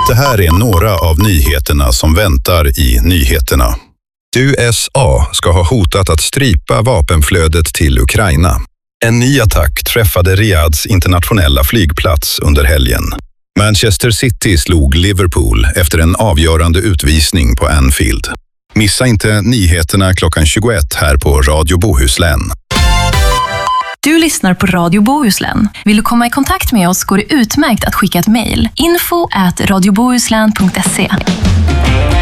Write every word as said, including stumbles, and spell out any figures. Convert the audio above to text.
Det här är några av nyheterna som väntar i nyheterna. U S A ska ha hotat att strypa vapenflödet till Ukraina. En ny attack träffade Riyads internationella flygplats under helgen. Manchester City slog Liverpool efter en avgörande utvisning på Anfield. Missa inte nyheterna klockan tjugoett här på Radio Bohuslän. Du lyssnar på Radio Bohuslän. Vill du komma i kontakt med oss går det utmärkt att skicka ett mejl. info at radiobohuslän punkt se.